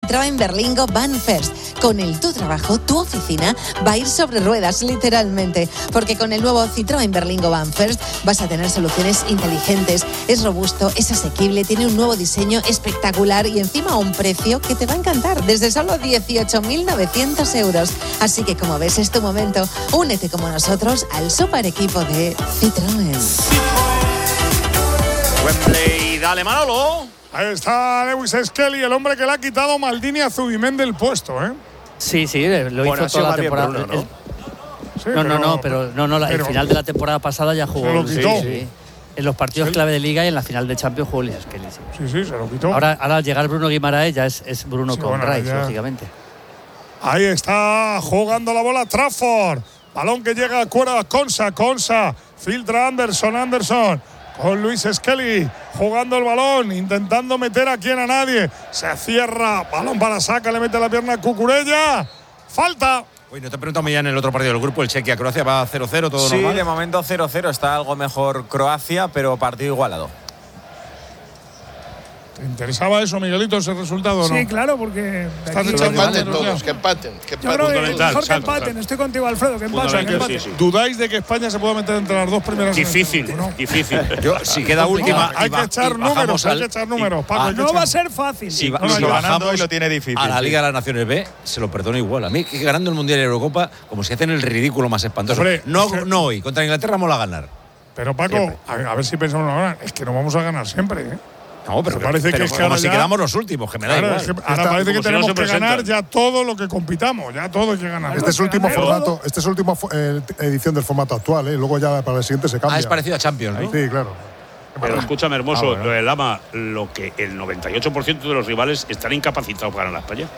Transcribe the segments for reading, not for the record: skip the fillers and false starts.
Citroën Berlingo Van First. Con el tu trabajo, tu oficina va a ir sobre ruedas, literalmente. Porque con el nuevo Citroën Berlingo Van First vas a tener soluciones inteligentes. Es robusto, es asequible, tiene un nuevo diseño espectacular y encima a un precio que te va a encantar. Desde solo 18.900 euros. Así que como ves, es tu momento. Únete como nosotros al super equipo de Citroën. Wembley, dale Manolo. Ahí está Lewis Skelly, el hombre que le ha quitado Maldini a Zubimendi del puesto, ¿eh? Sí, lo hizo toda la temporada. Bruno, ¿no? Sí, el final de la temporada pasada ya jugó. Se lo quitó. Sí. En los partidos clave de Liga y en la final de Champions jugó Lewis Skelly. Sí, se lo quitó. Ahora al llegar Bruno Guimaraes ya es Bruno con Rice, lógicamente. Ahí está jugando la bola Trafford. Balón que llega a cuerda Consa. Filtra Anderson. Con Lewis Skelly jugando el balón, intentando meter aquí a nadie. Se cierra, balón para saca, le mete la pierna a Cucurella. Falta. Uy, no te pregunto ya en el otro partido del grupo, el Chequia-Croacia va 0-0, todo normal. Sí, de momento 0-0, está algo mejor Croacia, pero partido igualado. ¿Te interesaba eso, Miguelito, ese resultado o no? Sí, claro, porque Estás Que empaten todos, que empaten. yo creo que mejor que empaten. Estoy contigo, Alfredo, que empaten. Sí. ¿Dudáis de que España se pueda meter entre las dos primeras? Difícil, ¿no? difícil. Yo, si queda última. Hay que echar números, Paco. No va a ser fácil. Si ganando y lo tiene difícil. A la Liga de las Naciones B, se lo perdono igual. A mí, que ganando el Mundial y la Eurocopa, como si hacen el ridículo más espantoso. Hombre, no hoy, contra Inglaterra mola ganar. Pero Paco, a ver si pensamos ahora, es que no vamos a ganar siempre, ¿eh? No, pero parece que es que como ahora si ya, quedamos los últimos, que me da igual. Es que ahora parece que tenemos que ganar ya todo lo que compitamos, ya todo hay que ganar. Este es último formato, esta es la última edición del formato actual, ¿eh? Luego ya para el siguiente se cambia. Es parecido a Champions, ¿no? Sí, claro. Pero escúchame, hermoso, lo del Lama, lo que el 98% de los rivales están incapacitados para ganar a España.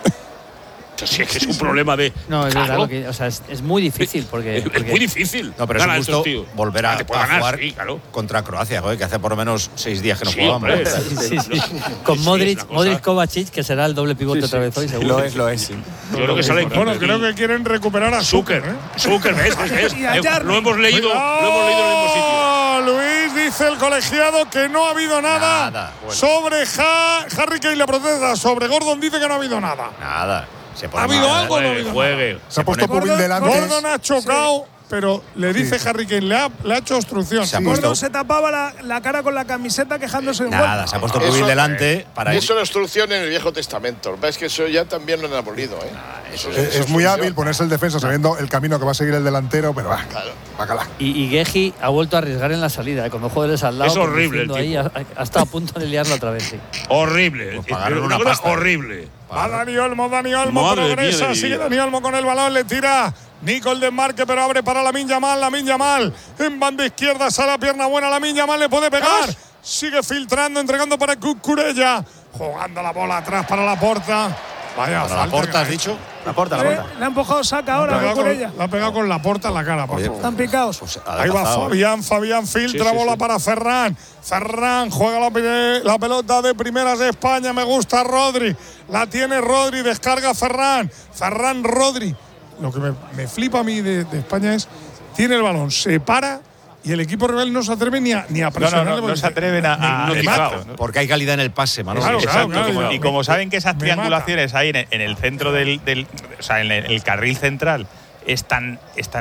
Si es que es un problema de. No, es verdad, es muy difícil porque. Es muy difícil. No, pero es justo volver a jugar contra Croacia, que hace por lo menos 6 días que no jugábamos. Sí. Con Modric Kovacic, que será el doble pivote otra vez hoy, seguro. Lo es. Sí. Yo creo que sale. Bueno, creo que quieren recuperar a Zucker. Zucker, ¿ves? Lo hemos leído en el mismo sitio. Luis dice el colegiado que no ha habido nada. Sobre Harry Kane la protesta. Sobre Gordon dice que no ha habido nada. Nada. ¿Ha habido algo o no ha habido nada? Se ha puesto Pubil delante. Gordon ha chocado, pero le dice Harry Kane, le ha hecho obstrucción. Gordon se tapaba la cara con la camiseta quejándose de un Nada, se ha puesto Pubil delante para eso es obstrucción en el Viejo Testamento. Ves que eso ya también lo han abolido, ¿eh? Es muy hábil ponerse el defensa sabiendo el camino que va a seguir el delantero, pero bacala. Y Gueji ha vuelto a arriesgar en la salida, con dos jugadores al lado. Es horrible el ahí, ha estado a punto de liarlo otra vez, sí. Horrible. Una cosa horrible. Va Dani Olmo progresa, sigue Dani Olmo con el balón, le tira Nico el desmarque, pero abre para Lamine Yamal, en banda izquierda, sale a pierna buena, Lamine Yamal le puede pegar, sigue filtrando, entregando para Cucurella, jugando la bola atrás para Laporta. Vaya, ¿para Laporta has dicho? Laporta. Le ha empujado Saca ahora Cucurella. La ha pegado con Laporta en la cara. Están picados. Pues ahí va Fabián filtra bola para Ferran juega la pelota de primeras de España, me gusta Rodri, la tiene Rodri, descarga Ferran Rodri. Lo que me flipa a mí de España es, tiene el balón, se para y el equipo rival no se atreve ni a presionar. No se atreven a porque hay calidad en el pase, Manu. Claro. Y como saben que esas triangulaciones ahí en el centro o sea, en el carril central es tan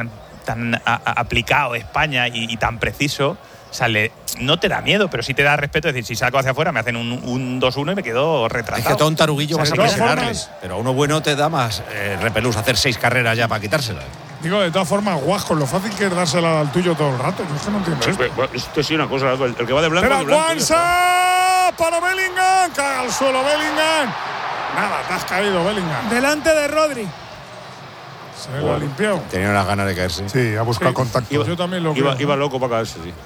aplicado España y tan preciso, o sea, no te da miedo, pero sí te da respeto. Es decir, si saco hacia afuera me hacen un 2-1 y me quedo retratado. Es que a todo un taruguillo vas a presionarles, pero a uno bueno te da más repelús hacer 6 carreras ya para quitársela. Digo, de todas formas, Guasco, lo fácil que es dársela al tuyo todo el rato. Yo es que no entiendo Esto sí una cosa, el que va de blanco. ¡Pero Juansa! Para Bellingham, cae al suelo Bellingham. Nada, te has caído, Bellingham. Delante de Rodri. Se lo ha limpiado. Tenía unas ganas de caerse. Sí, ha buscado contacto. Yo también lo creo. Iba loco para caerse, sí.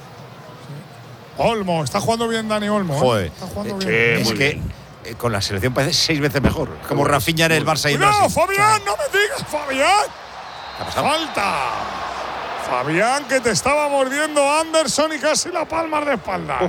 Olmo, está jugando bien Dani Olmo. Joder. Está jugando bien. Es que con la selección parece 6 veces mejor. Como Rafinha en el Barça y no, Fabián, no me digas, Fabián. Falta. Fabián, que te estaba mordiendo Anderson y casi la palma de espaldas.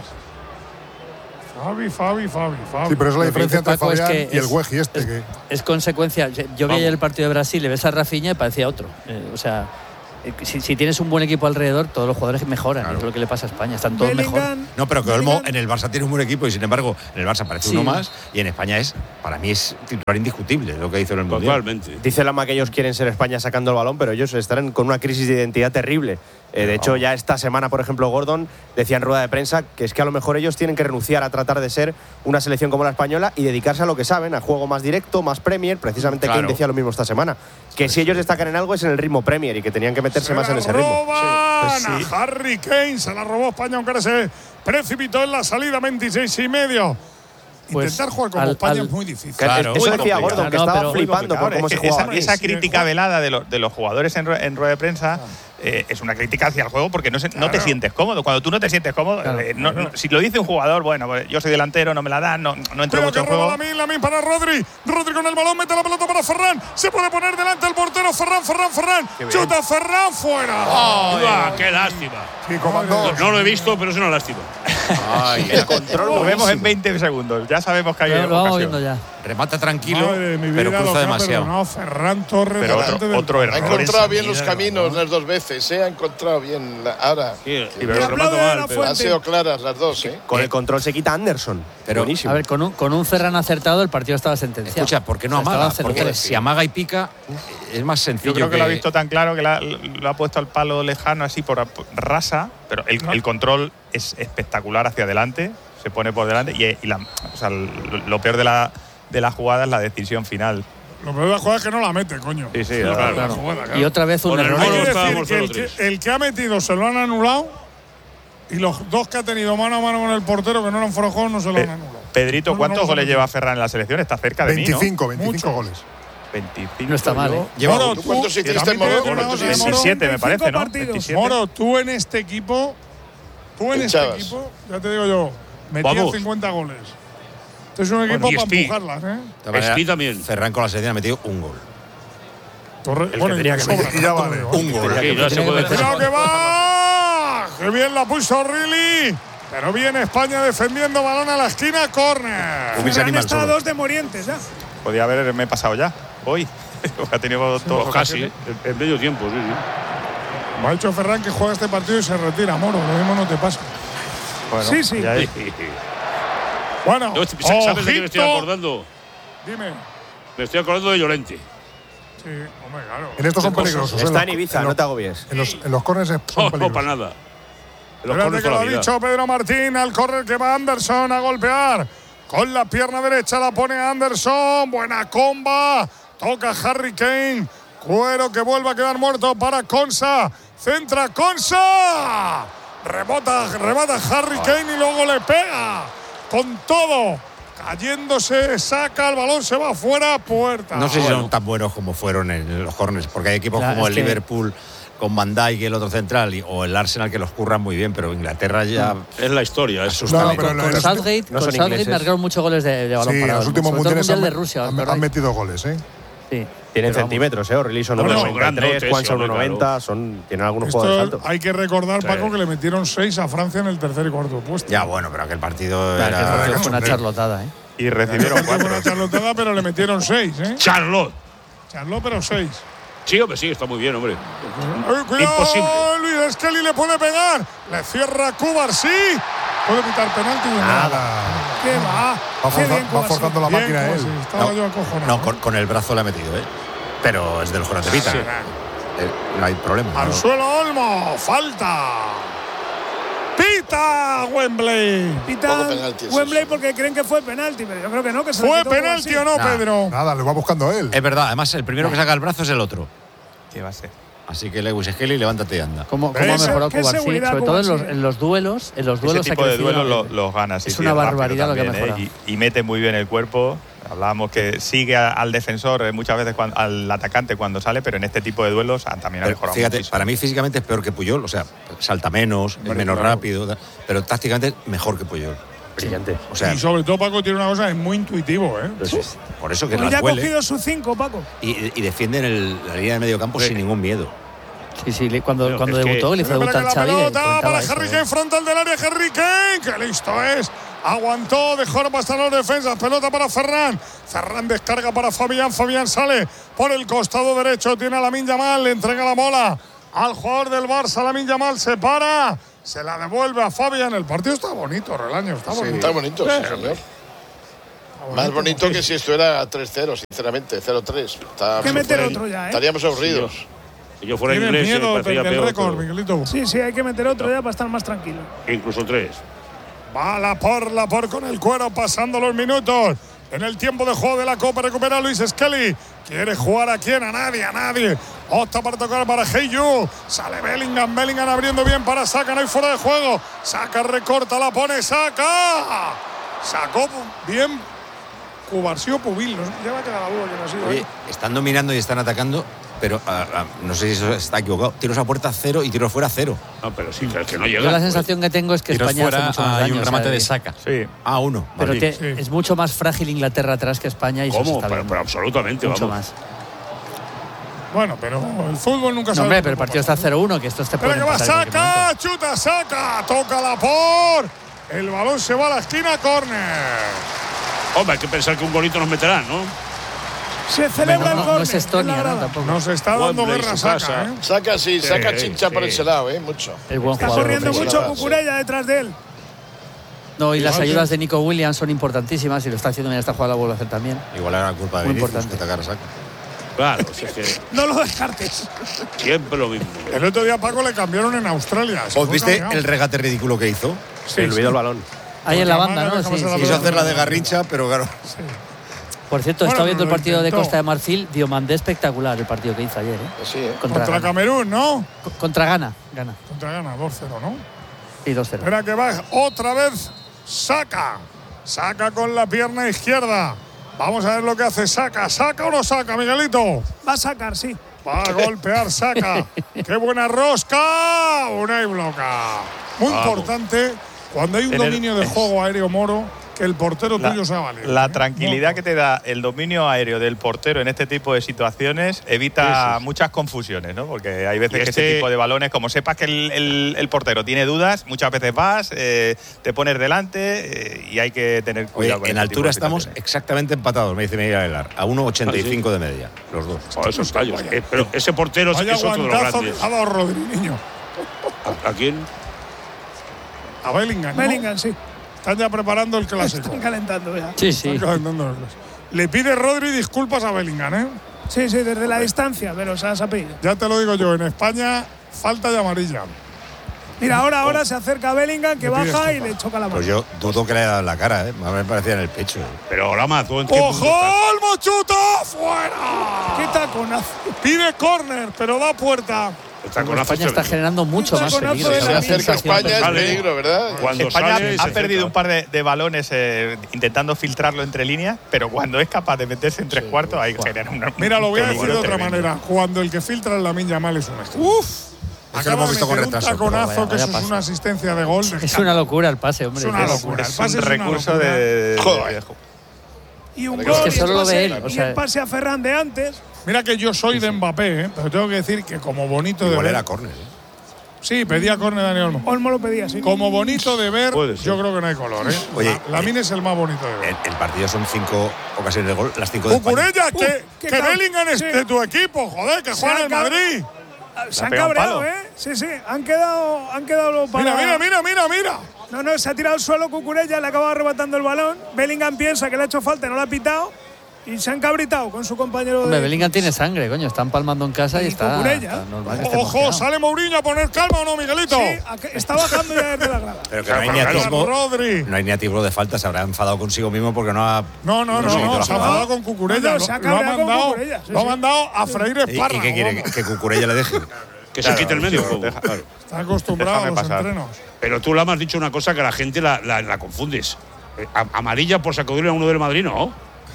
Fabi. Sí, pero es la diferencia entre Fabián y el Gueji Es consecuencia. Yo vi el partido de Brasil, le ves a Rafinha y parecía otro. O sea, Si tienes un buen equipo alrededor, todos los jugadores mejoran. Claro. Es lo que le pasa a España. Están todos mejor. No, pero que Olmo en el Barça tiene un buen equipo y sin embargo en el Barça parece uno más y en España para mí es titular indiscutible lo que hizo en el Mundial. Totalmente. Dice Lama que ellos quieren ser España sacando el balón, pero ellos estarán con una crisis de identidad terrible. De hecho, ya esta semana, por ejemplo, Gordon decía en rueda de prensa que es que a lo mejor ellos tienen que renunciar a tratar de ser una selección como la española y dedicarse a lo que saben, a juego más directo, más Premier. Precisamente Kane decía lo mismo esta semana. Que si ellos destacan en algo es en el ritmo Premier y que tenían que meterse más en ese ritmo. Sí. Harry Kane se la robó España, aunque ahora se precipitó en la salida, 26,5. Pues intentar jugar como España es muy difícil. Claro, eso decía Gordon, que estaba flipando por cómo se jugaba. Esa crítica velada de los jugadores en rueda de prensa es una crítica hacia el juego porque no te sientes cómodo. Cuando tú no te sientes cómodo, si lo dice un jugador, bueno, pues yo soy delantero, no me la dan, no entro mucho en juego. Lamin para Rodri. Rodri con el balón, mete la pelota para Ferran. Se puede poner delante el portero. Ferran. Chuta Ferran, fuera. ¡Qué lástima! Sí, comando. No lo he visto, pero es una lástima. El control lo vemos en 20 segundos. Ya sabemos que hay lo vamos viendo ya. Remata tranquilo, pero cruza demasiado. No, Ferran Torres. Pero otro error. Ha encontrado bien los caminos las dos veces, ha encontrado bien ahora. Han sido claras las dos, Con el control se quita Anderson. Pero, buenísimo. A ver, con un Ferran acertado el partido estaba sentenciado. Escucha, ¿por qué no amaga? Porque si amaga y pica es más sencillo. Yo creo que lo ha visto tan claro que lo ha puesto al palo lejano así por rasa, pero el control es espectacular hacia adelante, se pone por delante y lo peor de la jugada es la decisión final. Lo peor de la jugada es que no la mete, coño. Sí, claro. Y otra vez un error. Hay que decir que el que ha metido se lo han anulado y los dos que ha tenido mano a mano con el portero que no eran fuera de juego no se lo han anulado. Pedrito, ¿cuántos goles lleva Ferran en la selección? Está cerca de 25 goles. 25. No está mal, ¿Cuántos hiciste en Morón? 27 me parece, ¿no? Moro, tú en este equipo, ya te digo yo, metías 50 goles. Este es un equipo para empujarlas, Espi también. Ferran con la selección ha metido un gol. Y ya vale. Un gol. ¡Cuidado que va! ¡Qué bien la puso Rilly! Pero viene España defendiendo balón a la esquina, córner. Ferran está a 2 de Morientes ya. Podía haberme pasado ya, hoy. Ha tenido todos casi, en medio tiempo, sí. Me ha dicho Ferran que juega este partido y se retira, Moro. Lo mismo no te pasa. Bueno, sí. Bueno, ¿sabes de qué me estoy acordando? Dime. Me estoy acordando de Llorente. Sí, hombre, claro. En estos son peligrosos. Está en Ibiza, no te agobies. En los córneres son peligrosos. No, para nada. Espérate que lo ha dicho Pedro Martín, al córner que va Anderson a golpear. Con la pierna derecha la pone Anderson. Buena comba. Toca Harry Kane. Cuero que vuelve a quedar muerto para Konsa. Centra Konsa. Rebota Harry Kane y luego le pega. Con todo. Cayéndose, saca el balón, se va fuera, puerta. No sé si son tan buenos como fueron en los corners, porque hay equipos como el Liverpool con Van Dijk y el otro central o el Arsenal que los curran muy bien, pero Inglaterra ya es la historia. Asusta. Con Southgate marcaron muchos goles de balón parado. Sí, los últimos mundiales de Rusia, han metido goles, Sí. Tienen centímetros, Orrelly son 1,93, Juan son 1,90, tienen algunos jugadores altos. Hay que recordar, Paco, que le metieron 6 a Francia en el tercer y cuarto puesto. Ya, bueno, pero aquel partido fue una charlotada, Y recibieron 4. Una charlotada, pero le metieron 6, Charlotte, pero 6. Sí, hombre, sí, está muy bien, hombre. Cuidado, imposible. Luis Skelly le puede pegar. Le cierra Cubarsí. Puede quitar penalti. Nada. ¿Qué va? Va forzando la máquina él. Estaba yo acojonado. No, con el brazo le ha metido, pero es de los que no te pitan. No hay problema. Al suelo Olmo. Falta. Pita Wembley. Pita Wembley porque creen que fue penalti, pero yo creo que no. Que se ¿Fue penalti o no, Pedro? Nada, lo va buscando él. Es verdad, además el primero que saca el brazo es el otro. ¿Qué va a ser? Así que Lewis Skelly, levántate y anda. ¿Cómo ha mejorado Cubarsí? Sobre todo en los duelos. Ese tipo de duelos los gana. Es una barbaridad lo que ha mejorado. Y mete muy bien el cuerpo. Hablábamos que sigue al defensor muchas veces al atacante cuando sale, pero en este tipo de duelos también ha mejorado. Fíjate, muchísimo. para mí físicamente es peor que Puyol, o sea, salta menos, es menos rápido, pero tácticamente mejor que Puyol. Brillante. O sea, y sobre todo Paco tiene una cosa, es muy intuitivo, por eso que pues ya ha cogido su 5, Paco. Y defienden la línea de medio campo sin ningún miedo. Sí, cuando debutó, le hizo debutar Xavi. Pelota para Harry Kane, frontal del área, Harry Kane, que listo es. Aguantó, dejó pasar los defensas. Pelota para Ferran. Ferran descarga para Fabián. Fabián sale por el costado derecho. Tiene a Lamine Yamal. Le entrega la bola al jugador del Barça, Lamine Yamal, se para, se la devuelve a Fabián. El partido está bonito, Relaño, está bonito. Está bonito, sí, señor. Más bonito que si esto era 3-0, sinceramente, 0-3. Hay que meter otro ya, ¿eh? Estaríamos aburridos. Si yo fuera ¿Tienes inglés, miedo parecía del peor, récord, pero Miguelito? Sí, hay que meter otro ya para estar más tranquilo. incluso 3. Va Laporte con el cuero, pasando los minutos. En el tiempo de juego de la Copa recupera Luis Skelly. ¿Quiere jugar a quién? A nadie. Opta para tocar para Heiyu. Sale Bellingham abriendo bien para Saka. No hay fuera de juego. Saka recorta, la pone Saka. Sacó bien Cubarsio Pubil. Ya va a quedar la duda que no ha sido. Oye, están dominando y están atacando, pero no sé si eso está equivocado. Tiros a puerta 0 y tiros fuera 0. No, pero sí, que no llega. Yo la sensación que tengo es que tiros España fuera, hace mucho más daño. Hay un remate de Saka. Sí. Ah, 1. Pero Vale. es mucho más frágil Inglaterra atrás que España. Y ¿Cómo? Eso se está viendo. Pero absolutamente, mucho vamos. más. Bueno, pero el fútbol nunca No, sabe. hombre, pero el partido está 0-1, que esto te puede Pero que va empatar en cualquier Saka, momento. chuta Saka, toca Laporte. El balón se va a la esquina, córner. Hombre, hay que pensar que un golito nos meterán, ¿no? Se celebra el No córner. es Estonia, ¿no? Tampoco. Nos está dando Wembley, guerra su Saka, casa. ¿eh? Saca, sí, saca Sí, chincha por sí. ese lado, mucho. El buen Está jugador. corriendo Sí, mucho sí. Cucurella detrás de él. No, y las Igual ayudas que- de Nico Williams son importantísimas y lo está haciendo bien esta jugada, la vuelve a hacer también. Igual era culpa de Muy Vinicius importante. que atacara a Saka. Claro, si es que No lo descartes. siempre lo mismo. El otro día a Paco le cambiaron en Australia. Se ¿Os fue viste cabreado. el regate ridículo que hizo? Se le olvidó el balón. Ahí en la banda, ¿no? Sí, sí. Quiso hacer la de Garrincha, pero claro. Por cierto, Bueno, estaba viendo el lo partido de intentó. Costa de Marfil. Diomandé espectacular el partido que hizo ayer. Sí, Contra Ghana. Camerún, ¿no? Contra Ghana. Contra Ghana, 2-0, ¿no? Y 2-0. Espera que va otra vez Saka. Saka con la pierna izquierda. Vamos a ver lo que hace Saka. ¿Saca o no saca, Miguelito? Va a sacar, sí. Va a golpear Saka. ¡Qué buena rosca! Una y bloca. Muy importante cuando hay un Tener- dominio de juego aéreo, Moro, que el portero tuyo sea valiente. La tranquilidad que te da el dominio aéreo del portero en este tipo de situaciones evita muchas confusiones, ¿no? Porque hay veces que este tipo de balones, como sepas que el portero tiene dudas, muchas veces vas, te pones delante y hay que tener Oye, cuidado con en este tipo altura de estamos situaciones. exactamente empatados, me dice Miguel Aguilar. A 1,85 de media, los dos. Por esos tallos. Pero ese portero Vaya es otro de los guantazo grandes. que ha dado Rodri, niño. ¿A quién? A Bellingham, ¿no? Bellingham, sí. Están ya preparando el clásico. Están calentando ya. Sí, Están sí. calentando el clásico. Le pide Rodri disculpas a Bellingham, ¿eh? Sí, desde la distancia, pero se ha sabido. Ya te lo digo yo, en España falta de amarilla. Mira, ahora se acerca a Bellingham, que Le pide baja y disculpas. le choca la mano. Pues yo dudo que le haya dado en la cara, ¿eh? Me parecía en el pecho. Pero Lama, ¿tú en qué punto ¡Ojo! estás? ¡El mochuto! ¡Fuera! ¡Qué taconazo! Pide córner, pero da puerta. Está con España está generando mucho más taconazo peligro. de Se la acerca Mira, España, es sale. peligro, ¿verdad? Cuando España sale, ha se perdido centra. un par de balones intentando filtrarlo entre líneas, pero cuando es capaz de meterse en tres cuartos, ahí genera una. Mira, lo voy a decir de peligro otra tremendo. manera. Cuando el que filtra es Lamine Yamal es un ejemplo. ¡Uf! Es que lo hemos visto con un retraso. taconazo, Vaya, que eso vaya es una asistencia de gol. de Es una locura el pase, hombre. Es una Es- locura. El Es pase un es una recurso locura. de. Joder. Y un Es gol, que y solo el lo ve pase- él, o y sea- el pase a Ferran de antes. Mira que yo soy de Mbappé, ¿eh? Pero tengo que decir que como bonito de Igual ver. era córner, ¿eh? Sí, pedía córner Daniel Olmo. Olmo lo pedía, sí. Como bonito de ver, Puede ser. yo creo que no hay color, ¿eh? Oye, Lamine es el más bonito de ver. El partido son 5 ocasiones de gol, las 5 de España. Cucurella, que qué Bellingham es sí. de tu equipo, joder, que juega en el acaba- Madrid. Se han pegado un cabreado, palo. ¿eh? Sí, han quedado los para… Mira. No, se ha tirado al suelo Cucurella, le acaba arrebatando el balón. Bellingham piensa que le ha hecho falta y no le ha pitado. Y se han cabritado con su compañero Hombre, de… Bellingham tiene sangre, coño. Están palmando en casa y Y está Cucurella. normal que esté Ojo, emocionado. sale Mourinho a poner calma o no, Miguelito. Sí, está bajando ya desde la grada. Pero que no hay ni atisbo, Rodri. no hay ni atisbo de falta, se habrá enfadado consigo mismo porque no ha. No, se quitó la se ha jugada. enfadado con Cucurella. No, se ha Lo ha cabreado con mandado, Cucurella, sí, lo ha sí. mandado a freír ¿Y espárragos. qué quiere? ¿Que Cucurella le deje? Que se quite el medio. Sí, juego. deja- Claro. Está acostumbrado a Déjame los pasar. entrenos. Pero tú, Lama, has dicho una cosa que la gente la confundes. Amarilla por sacudirle a uno del Madrid, ¿no?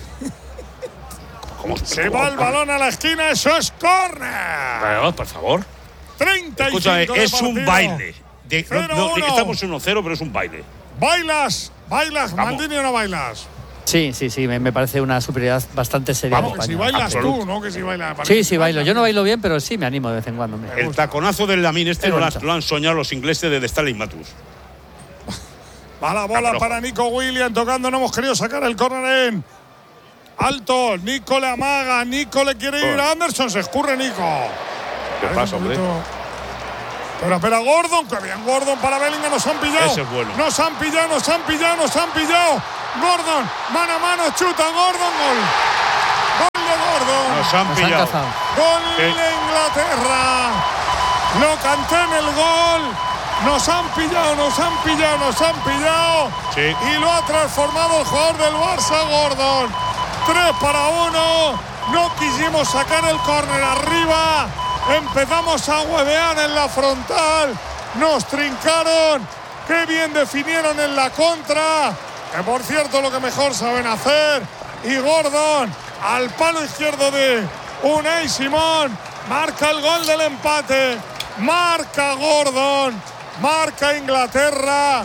¿Cómo? Se va el balón a la esquina, eso es córner. Pero, por favor. 35 Escúchame, de es un partido. baile. De que 0-1. estamos 1-0, pero es un baile. Bailas, Maldini o no bailas. Sí, me parece una superioridad bastante seria. Vamos, de que si España. bailas Absoluto. tú, no que si bailas. Sí, bailo. Yo no bailo bien, pero sí me animo de vez en cuando. Hombre. El taconazo del Lamine Es no bonito. lo han soñado los ingleses desde Stanley Matthews. Va la bola para Nico Williams tocando, no hemos querido sacar el córner en alto. Nico le amaga, Nico le quiere ir a Anderson, se escurre Nico. ¿Qué pasa, hombre? Espera, Gordon. Que bien, Gordon para Bellingham. Nos han pillado. Ese es bueno. Nos han pillado. Gordon, mano a mano, chuta Gordon, gol. Gol de Gordon. Nos han pillado. Gol de Inglaterra. Lo canté en el gol. Nos han pillado. Sí. Y lo ha transformado el jugador del Barça, Gordon. 3-1. No quisimos sacar el córner arriba. Empezamos a huevear en la frontal. Nos trincaron. Qué bien definieron en la contra. Que por cierto lo que mejor saben hacer. Y Gordon al palo izquierdo de Unai Simón. Marca el gol del empate. Marca Gordon. Marca Inglaterra.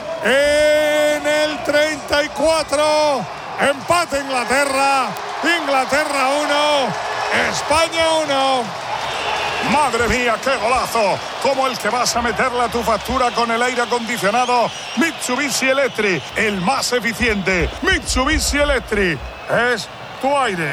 En el 34. Empate Inglaterra. Inglaterra 1. España 1. Madre mía, qué golazo. Como el que vas a meterle a tu factura con el aire acondicionado Mitsubishi Electric. El más eficiente. Mitsubishi Electric. Es tu aire.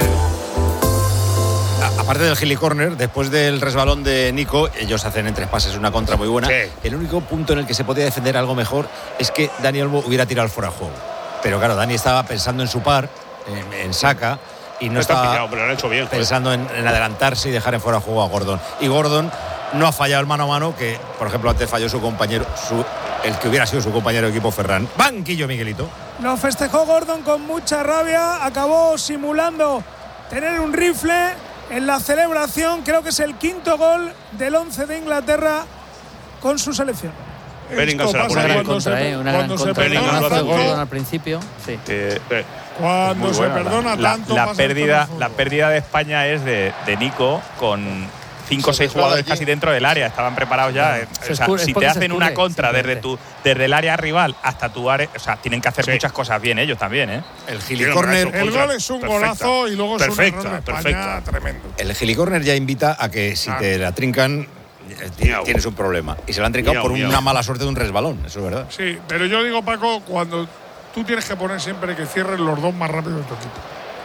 Aparte del gilicorner, después del resbalón de Nico, ellos hacen en 3 pases una contra muy buena. Sí. El único punto en el que se podía defender algo mejor es que Dani Olmo hubiera tirado el fuera de juego. Pero claro, Dani estaba pensando en su par, en Saka, y no estaba pillado, pero lo han hecho bien, pensando en adelantarse y dejar en fuera de juego a Gordon. Y Gordon no ha fallado el mano a mano, que por ejemplo antes falló su compañero, el que hubiera sido su compañero de equipo, Ferran. Banquillo, Miguelito. Lo festejó Gordon con mucha rabia, acabó simulando tener un rifle en la celebración. Creo que es el 5º gol del 11 de Inglaterra con su selección. Bellingham se la pone Una gran bien. contra, una gran contra. Bellingham lo hace muy bien. Gordon al principio, sí. Cuando se perdona tanto. La pérdida de España es de Nico con 5 o 6 jugadores casi dentro del área. Estaban preparados ya. O sea, si te hacen una contra desde el área rival hasta tu área, o sea, tienen que hacer muchas cosas bien ellos también, ¿eh? El gilicorner. El gol es un golazo y luego es un error de España tremendo. El gilicorner ya invita a que si te la trincan, tienes un problema. Y se la han trincado por una mala suerte de un resbalón, eso es verdad. Sí, pero yo digo, Paco, cuando tú tienes que poner siempre que cierren los dos más rápido de tu equipo.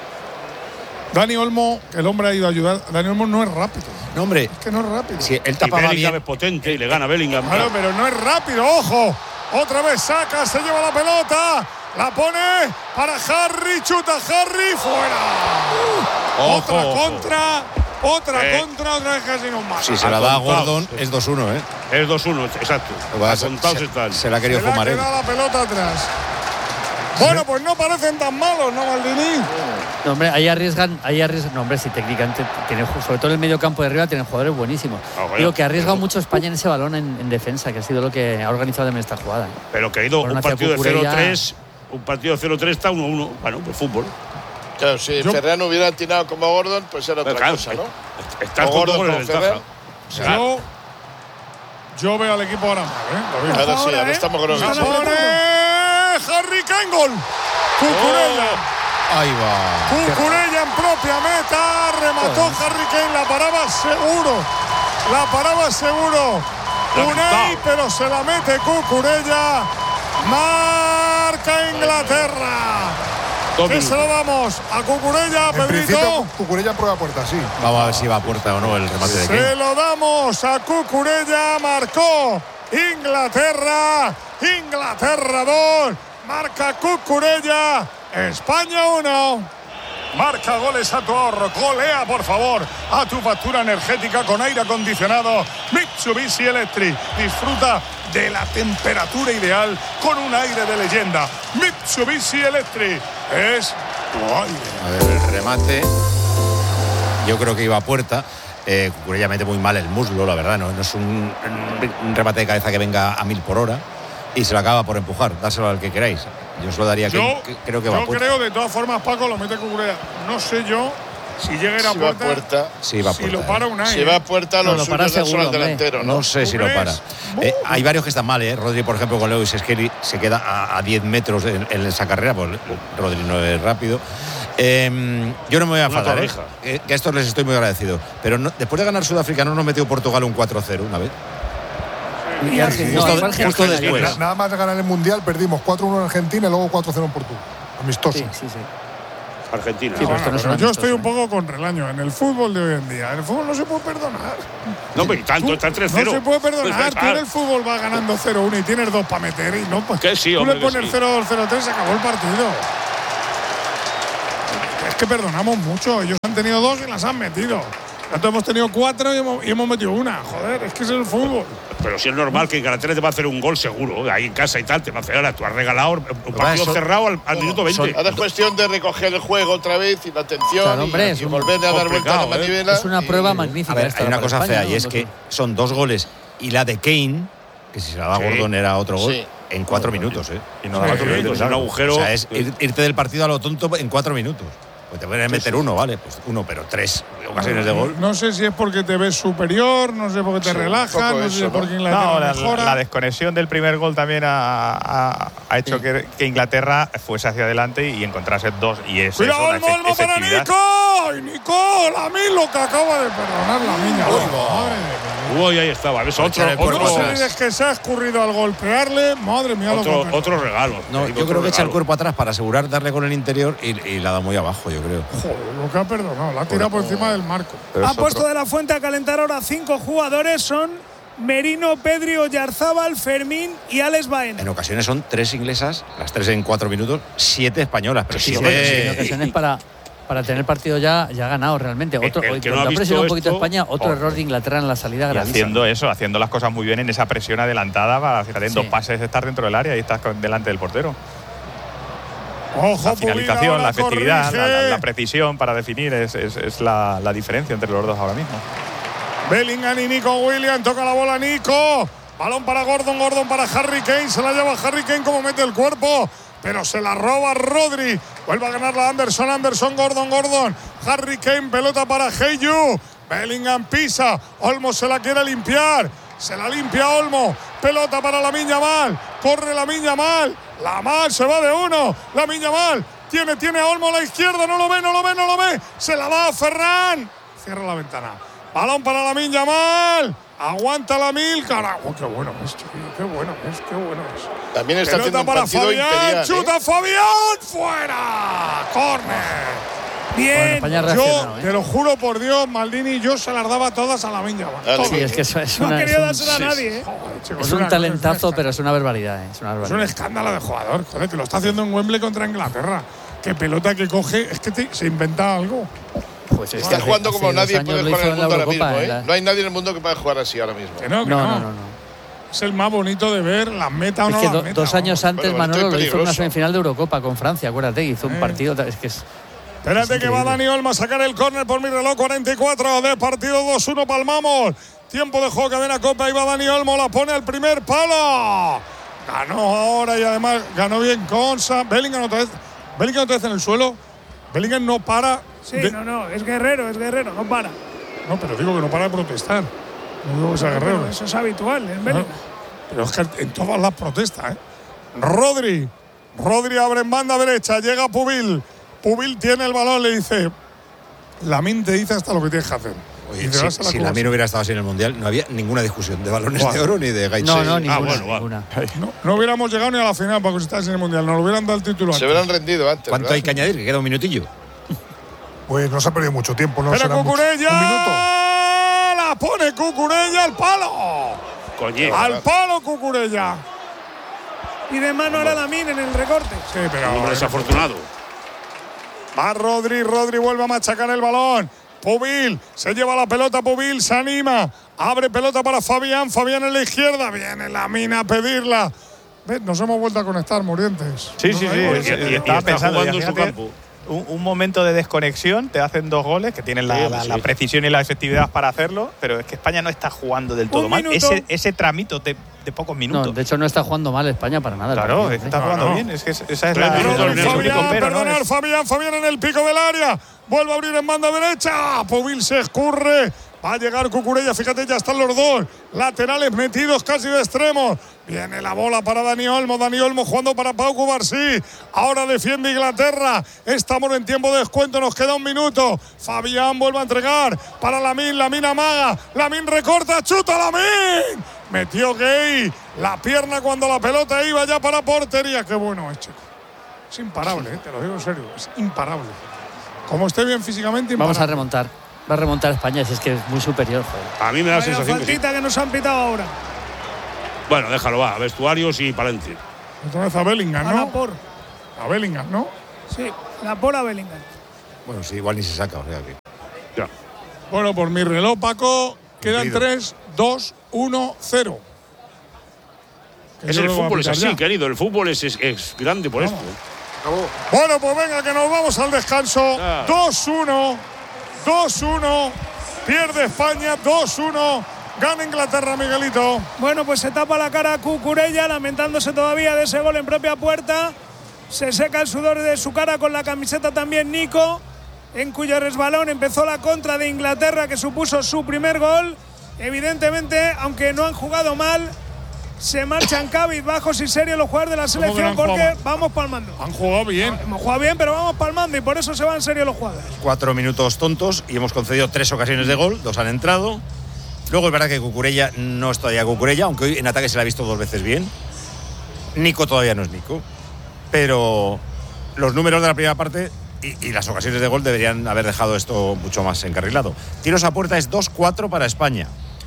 Dani Olmo, el hombre ha ido a ayudar. Dani Olmo no es rápido. No, hombre. Es que no es rápido. Sí, él tapaba Bellingham bien. es potente y le gana Bellingham. Claro, pero no es rápido, ojo. Otra vez saca, se lleva la pelota. La pone para Harry, chuta Harry, fuera. Otra contra, otra vez casi nos mata. Si se la da a Gordon, es 2-1, ¿eh? Es 2-1, exacto. Se la ha querido fumar, ¿eh? Se la la pelota atrás. Bueno, pues no parecen tan malos, ¿no, Maldini? No, hombre, ahí arriesgan. No, hombre, sí, técnicamente, sobre todo en el medio campo de arriba, tienen jugadores buenísimos. Digo que ha arriesgado mucho España en ese balón en defensa, que ha sido lo que ha organizado también esta jugada. Pero que ha ido un partido de 0-3, un partido de 0-3 está 1-1. Bueno, pues fútbol. Claro, si Ferran hubiera tirado como Gordon, pues era otra cosa, ¿no? Estás con 2 goles de ventaja. Yo veo al equipo ahora mal, ¿eh? Ahora sí, ahora estamos con Harry Kane, gol. Cucurella. Ahí va. Cucurella en propia meta. Remató Harry Kane. La paraba seguro. Unai, pero se la mete Cucurella. Marca Inglaterra. ¿Qué se lo damos? ¿A Cucurella, Pedrito? Cucurella prueba puerta, sí. Vamos a ver si va a puerta o no el remate de Kane. Se lo damos a Cucurella. Marcó Inglaterra. Inglaterra 2. Marca Cucurella. España 1. Marca goles a tu ahorro. Golea, por favor, a tu factura energética con aire acondicionado Mitsubishi Electric. Disfruta de la temperatura ideal con un aire de leyenda. Mitsubishi Electric es tu aire. A ver, el remate. Yo creo que iba a puerta. Cucurella mete muy mal el muslo, la verdad. No es un remate de cabeza que venga a 1000 por hora. Y se lo acaba por empujar. Dáselo al que queráis. Yo se lo daría creo que va a puerta. Yo creo, de todas formas, Paco, lo mete Cucurella. No sé yo si llega a ir a puerta. Sí, va a puerta. Si lo para Unai. Si va a puerta, lo suyos del solo al delantero, ¿no? No sé si lo para. Hay varios que están mal, ¿eh? Rodri, por ejemplo, con Lewis Skelly se queda a 10 metros en esa carrera. Pues Rodri no es rápido. Yo no me voy a enfadar, que a estos les estoy muy agradecido. Pero después de ganar Sudáfrica, ¿no nos metió Portugal un 4-0 una vez? Justo después. Nada más de ganar el Mundial, perdimos 4-1 en Argentina y luego 4-0 en Portugal. Amistoso. Sí. Argentina. Sí, pero yo estoy un poco con Relaño en el fútbol de hoy en día. En el fútbol no se puede perdonar. No, pero tanto, está 3-0. No se puede perdonar. Tú en el fútbol vas ganando 0-1 y tienes 2 para meter y no. Que sí, tú hombre, le pones 0-2, 0-3, se acabó el partido. Es que perdonamos mucho. Ellos han tenido 2 y las han metido. Nosotros hemos tenido 4 y hemos metido 1. Joder, es que es el fútbol. Pero si es normal que Inglaterra te va a hacer un gol seguro, ahí en casa y tal, te va a hacer. Ahora tú has regalado un partido cerrado al minuto 20. Ahora es cuestión de recoger el juego otra vez y la atención, claro, hombre, y volver a dar vuelta a la manivela. Es una prueba magnífica. A ver, hay una cosa fea y es que son 2 goles y la de Kane, que si se la da Gordon era otro gol, en 4 minutos. Y no da 4 minutos, es un agujero. O sea, es irte del partido a lo tonto en 4 minutos. Pues te pueden meter 1, vale, pues 1, pero 3 ocasiones de gol. No sé si es porque te ves superior, no sé por qué te relajas, no sé si es porque Inglaterra mejora. La desconexión del primer gol también ha hecho que Inglaterra fuese hacia adelante y encontrase 2. Y es ¡cuidado, Olmo para Nico! ¡Y Nico! La lo que acaba de perdonar la niña. Madre mía. Uy, ahí estaba. ¿Ves? Otro. No sé, es que se ha escurrido al golpearle. Madre mía, otro regalo. No, yo creo que echa el cuerpo atrás para asegurar darle con el interior y la da muy abajo, yo creo. Joder, lo que ha perdonado, la ha tirado por encima del marco. Ha puesto De la Fuente a calentar ahora 5 jugadores. Son Merino, Pedri, Oyarzábal, Fermín y Alex Baena. En ocasiones son 3 inglesas, las 3 en 4 minutos, 7 españolas. Pero sí, en ocasiones para tener partido ya ganado realmente. Otro, que no ha presionado un poquito esto, España, otro error de Inglaterra en la salida gravísima. Haciendo las cosas muy bien en esa presión adelantada para, fíjate, en 2 pases estar dentro del área y estás delante del portero. Ojo, la finalización, la efectividad, la precisión para definir es la diferencia entre los dos ahora mismo. Bellingham y Nico Williams, toca la bola Nico. Balón para Gordon para Harry Kane, se la lleva Harry Kane como mete el cuerpo, pero se la roba Rodri. Vuelve a ganarla Anderson, Gordon. Harry Kane, pelota para Heyu. Bellingham pisa, Olmo se la quiere limpiar. Se la limpia Olmo. Pelota para Lamine Yamal. Corre Lamine Yamal. Yamal se va de 1. Lamine Yamal tiene a Olmo a la izquierda. No lo ve. Se la da a Ferran. Cierra la ventana. Balón para Lamine Yamal. Aguanta Lamine. Carajo, qué bueno es, tío. Qué bueno es. También está haciendo un partido Fabián, imperial. Chuta Fabián. Fuera. Córner. Bien, yo te lo juro por Dios, Maldini, yo se las daba todas a Lamine Yamal. Sí, es que eso es no quería dársela a nadie. Joder, chicos, es un talentazo, pero es una barbaridad. Es un escándalo de jugador. Joder, que lo está haciendo en Wembley contra Inglaterra. Qué pelota que coge, es que se inventa algo. Pues está jugando como nadie puede jugar en el mundo ahora mismo. No hay nadie en el mundo que pueda jugar así ahora mismo. No. Es el más bonito de ver, las metas o no las metas. 2 años antes Manolo lo hizo en una semifinal de Eurocopa con Francia, acuérdate, hizo un partido. Es que es. Espérate que va Dani Olmo a sacar el córner por mi reloj, 44 de partido, 2-1 palmamos. Tiempo de juego, cadena Copa, y va Dani Olmo, la pone al primer palo. Ganó ahora y además ganó bien Consa. Bellingham otra vez en el suelo. Bellingham no para. Sí, no, es guerrero, no para. No, pero digo que no para de protestar. No digo que sea guerrero. Eso es habitual en Bellingham. Pero es que en todas las protestas, Rodri abre en banda derecha, llega Pubil tiene el balón, le dice Lamine te dice hasta lo que tienes que hacer. Oye, si Lamine hubiera estado así en el Mundial, no había ninguna discusión de balones de oro ni de Gaitse. No, ninguna. No hubiéramos llegado ni a la final para que estés en el Mundial, nos lo hubieran dado el título. Se hubieran rendido antes. ¿Cuánto hay que añadir? Que queda un minutillo. Pues no se ha perdido mucho tiempo, ¿no? Pero Cucurella, un minuto. La pone Cucurella al palo. Coño. Al palo Cucurella. Y de mano ahora Lamine en el recorte. Sí, pero hombre desafortunado. Va Rodri vuelve a machacar el balón. Pubil, se lleva la pelota, Pubil se anima. Abre pelota para Fabián en la izquierda. Viene Lamine a pedirla. ¿Ves? Nos hemos vuelto a conectar, Murientes. Sí. Y estaba pensando en su campo. Un momento de desconexión, te hacen 2 goles, que tienen la precisión y la efectividad para hacerlo, pero es que España no está jugando del todo mal. Ese tramito de pocos minutos. No, de hecho no está jugando mal España para nada. Claro, está jugando bien. Es que esa es la Fabián en el pico del área. Vuelve a abrir en banda derecha. Pubil se escurre. Va a llegar Cucurella, fíjate, ya están los 2 laterales metidos casi de extremos. Viene la bola para Dani Olmo jugando para Pau Cubarsí. Ahora defiende Inglaterra. Estamos en tiempo de descuento, nos queda 1 minuto. Fabián vuelve a entregar para Lamine amaga. Lamine recorta, chuta Lamine. Metió Gay la pierna cuando la pelota iba ya para portería. Qué bueno es, chico. Es imparable, te lo digo en serio, es imparable. Como esté bien físicamente, vamos a remontar. Va a remontar España, si es que es muy superior. Joder. A mí me da la sensación que nos han pitado ahora. Bueno, déjalo, va. Vestuarios y Palencia. Otra vez a Bellingham, ¿no? A Bellingham, ¿no? Sí, a Bellingham. Bueno, sí, igual ni se saca, o sea que… Ya. Bueno, por mi reloj, Paco, quedan 3, 2, 1, 0. Es el fútbol, es así, querido. El fútbol es grande por esto. Bueno, pues venga, que nos vamos al descanso. 2-1. 2-1. Pierde España. 2-1. Gana Inglaterra, Miguelito. Bueno, pues se tapa la cara a Cucurella, lamentándose todavía de ese gol en propia puerta. Se seca el sudor de su cara con la camiseta también Nico, en cuyo resbalón empezó la contra de Inglaterra, que supuso su primer gol. Evidentemente, aunque no han jugado mal, se marchan cabizbajos y serios los jugadores de la selección porque vamos palmando. Han jugado bien. Hemos jugado bien, pero vamos palmando y por eso se van serios los jugadores. 4 minutos tontos y hemos concedido 3 ocasiones de gol, 2 han entrado. Luego es verdad que Cucurella no es todavía Cucurella, aunque hoy en ataque se le ha visto 2 veces bien. Nico todavía no es Nico. Pero los números de la primera parte y las ocasiones de gol deberían haber dejado esto mucho más encarrilado. Tiros a puerta es 2-4 para España.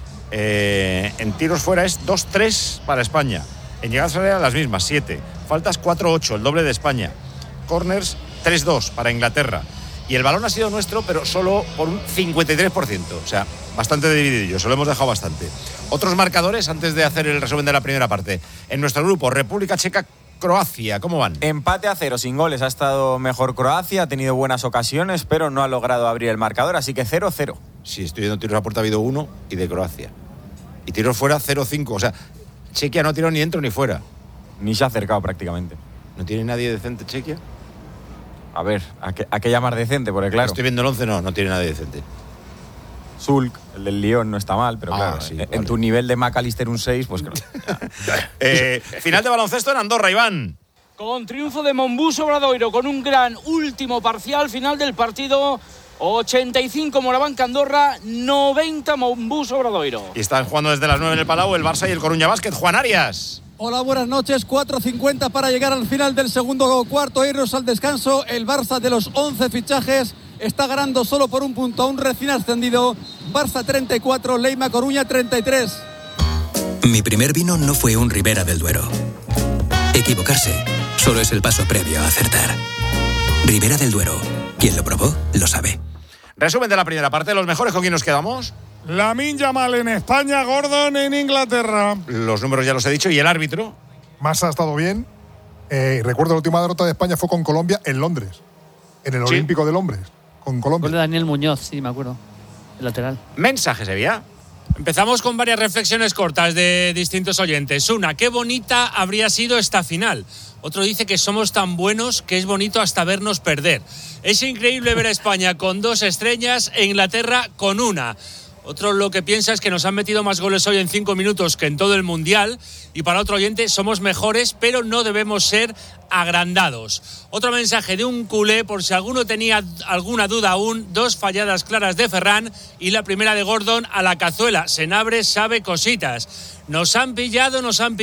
En tiros fuera es 2-3 para España. En llegadas a las mismas, 7. Faltas 4-8, el doble de España. Corners 3-2 para Inglaterra. Y el balón ha sido nuestro, pero solo por un 53%. O sea, bastante dividido. Se lo hemos dejado bastante. Otros marcadores antes de hacer el resumen de la primera parte. En nuestro grupo, República Checa, Croacia, ¿cómo van? Empate a 0, sin goles. Ha estado mejor Croacia, ha tenido buenas ocasiones, pero no ha logrado abrir el marcador, así que 0-0. Sí, estoy viendo tiros a puerta, ha habido 1 y de Croacia. Y tiros fuera 0-5. O sea, Chequia no ha tirado ni dentro ni fuera. Ni se ha acercado prácticamente. ¿No tiene nadie decente Chequia? A ver, ¿a qué llamar decente? Porque claro… Estoy viendo el 11, no tiene nadie decente. Zulk, el del Lyon, no está mal, pero claro, sí, en tu nivel de McAllister un 6, pues claro. Final de baloncesto en Andorra, Iván. Con triunfo de Monbus Obradoiro, con un gran último parcial final del partido. 85 Moraván Andorra, 90 Monbus Obradoiro. Y están jugando desde las 9 en el Palau el Barça y el Coruña Básquet. Juan Arias. Hola, buenas noches. 4:50 para llegar al final del segundo cuarto. Irnos al descanso. El Barça, de los 11 fichajes, está ganando solo por un punto a un recién ascendido. Barça 34, Leima Coruña 33. Mi primer vino no fue un Ribera del Duero. Equivocarse solo es el paso previo a acertar. Ribera del Duero. Quien lo probó, lo sabe. Resumen de la primera parte. ¿Los mejores con quién nos quedamos? Lamine Yamal en España, Gordon en Inglaterra. Los números ya los he dicho. ¿Y el árbitro? Massa ha estado bien. Recuerdo la última derrota de España fue con Colombia en Londres, en el Olímpico de Londres, con Colombia. Gol de Daniel Muñoz, sí, me acuerdo. El lateral. Mensaje, Sevilla. Empezamos con varias reflexiones cortas de distintos oyentes. Una, qué bonita habría sido esta final. Otro dice que somos tan buenos que es bonito hasta vernos perder. Es increíble ver a España con 2 estrellas e Inglaterra con 1. Otro lo que piensa es que nos han metido más goles hoy en 5 minutos que en todo el Mundial. Y para otro oyente, somos mejores, pero no debemos ser agrandados. Otro mensaje de un culé, por si alguno tenía alguna duda aún: 2 falladas claras de Ferran y la primera de Gordon a la cazuela. Senabre sabe cositas. ¿Nos han pillado?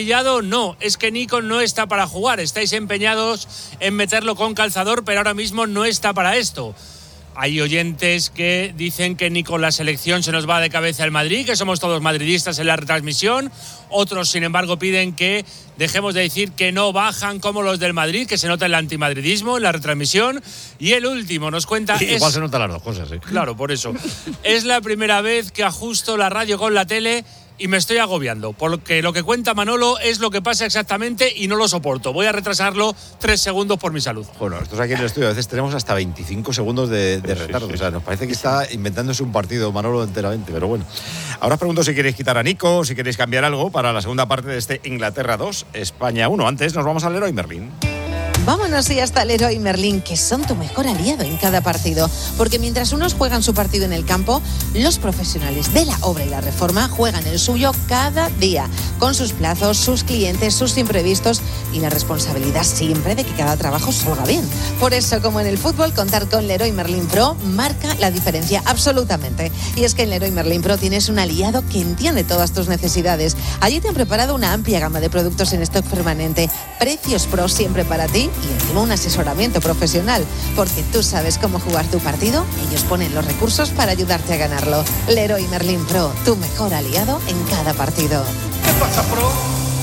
No, es que Nico no está para jugar. Estáis empeñados en meterlo con calzador, pero ahora mismo no está para esto. Hay oyentes que dicen que ni con la selección se nos va de cabeza el Madrid, que somos todos madridistas en la retransmisión. Otros, sin embargo, piden que dejemos de decir que no bajan como los del Madrid, que se nota el antimadridismo en la retransmisión. Y el último nos cuenta… Igual se notan las dos cosas, ¿eh? Claro, por eso. Es la primera vez que ajusto la radio con la tele y me estoy agobiando, porque lo que cuenta Manolo es lo que pasa exactamente y no lo soporto. Voy a retrasarlo 3 segundos por mi salud. Bueno, nosotros aquí en el estudio a veces tenemos hasta 25 segundos de retardo. Sí. O sea, nos parece que está inventándose un partido Manolo enteramente, pero bueno. Ahora os pregunto si queréis quitar a Nico, si queréis cambiar algo para la segunda parte de este Inglaterra 2, España 1. Antes nos vamos al Leroy Merlin. Vámonos y hasta Leroy Merlin, que son tu mejor aliado en cada partido. Porque mientras unos juegan su partido en el campo, los profesionales de la obra y la reforma juegan el suyo cada día, con sus plazos, sus clientes, sus imprevistos y la responsabilidad siempre de que cada trabajo salga bien. Por eso, como en el fútbol, contar con Leroy Merlin Pro marca la diferencia absolutamente. Y es que en Leroy Merlin Pro tienes un aliado que entiende todas tus necesidades. Allí te han preparado una amplia gama de productos en stock permanente, precios pro siempre para ti y encima un asesoramiento profesional. Porque tú sabes cómo jugar tu partido, ellos ponen los recursos para ayudarte a ganarlo. Leroy Merlin Pro, tu mejor aliado en cada partido. ¿Qué pasa, pro?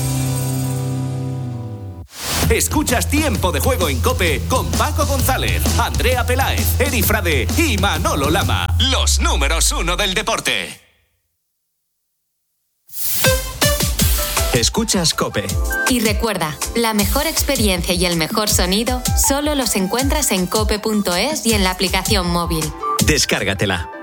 Escuchas Tiempo de Juego en COPE con Paco González, Andrea Peláez, Eri Frade y Manolo Lama. Los números 1 del deporte. Escuchas COPE. Y recuerda, la mejor experiencia y el mejor sonido solo los encuentras en cope.es y en la aplicación móvil. Descárgatela.